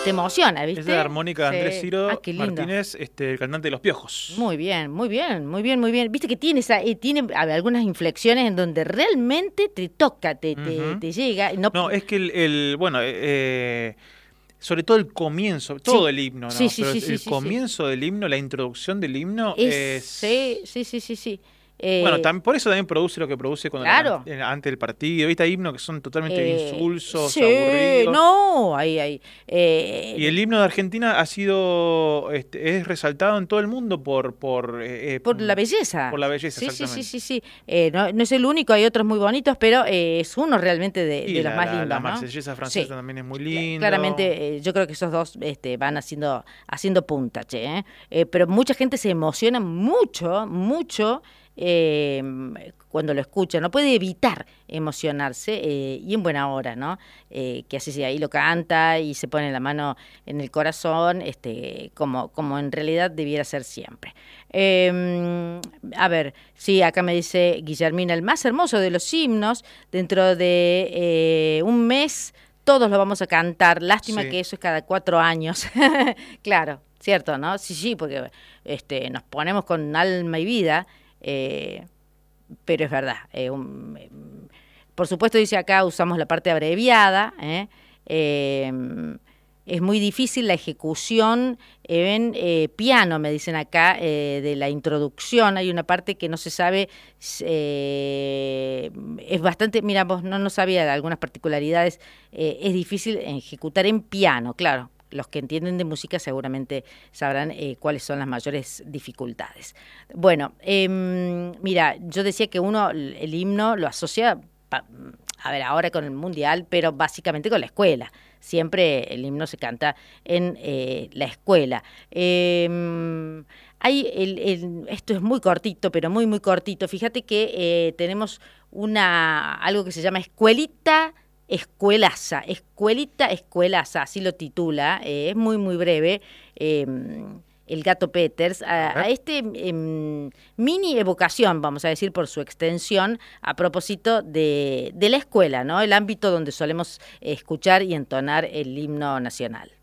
te emociona, ¿viste? Esa es la armónica de Andrés Sí. Ciro Qué lindo. Martínez, el cantante de Los Piojos. Muy bien, muy bien, muy bien, muy bien. Viste que tiene tiene algunas inflexiones en donde realmente te toca, te llega. No, es que sobre todo el comienzo, todo el himno, ¿no? Sí, Pero sí, el comienzo del himno, la introducción del himno es... Sí. Bueno, por eso también produce lo que produce cuando Claro. antes del partido. ¿Viste? Hay himnos que son totalmente insulsos, Sí, aburridos. no, ahí. Y el himno de Argentina ha sido, es resaltado en todo el mundo por la belleza. Por la belleza, Sí, exactamente. Sí. No es el único, hay otros muy bonitos, pero es uno realmente de los más lindos, la ¿no? marsellesa francesa también es muy lindo. Claramente, yo creo que esos dos van haciendo punta, che. Pero mucha gente se emociona mucho cuando lo escucha, no puede evitar emocionarse y en buena hora, ¿no? Que así sea, ahí lo canta y se pone la mano en el corazón, como en realidad debiera ser siempre. A ver, sí, acá me dice Guillermina, el más hermoso de los himnos, dentro de un mes todos lo vamos a cantar, lástima que eso es cada 4 años, claro, cierto, ¿no? Sí, porque nos ponemos con alma y vida, pero es verdad. Por supuesto, dice acá, usamos la parte abreviada. Es muy difícil la ejecución en piano, me dicen acá, de la introducción. Hay una parte que no se sabe, es bastante, mira, vos no sabía de algunas particularidades, es difícil ejecutar en piano, claro. Los que entienden de música seguramente sabrán cuáles son las mayores dificultades. Bueno, mira, yo decía que uno el himno lo asocia, a ver, ahora con el mundial, pero básicamente con la escuela. Siempre el himno se canta en la escuela. Esto es muy cortito, pero muy cortito. Fíjate que tenemos algo que se llama escuelita escuelaza, así lo titula, es muy breve, el Gato Peters, a este mini evocación, vamos a decir por su extensión, a propósito de la escuela, ¿no? El ámbito donde solemos escuchar y entonar el himno nacional.